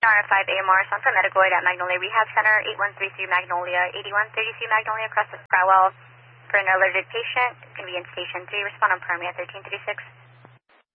R5 AMR, Sun for Medicoid at Magnolia Rehab Center, 8133 Magnolia, 8133 Magnolia across the Sprowell. For an alerted patient, convenience station 3, respond on Permia 1336.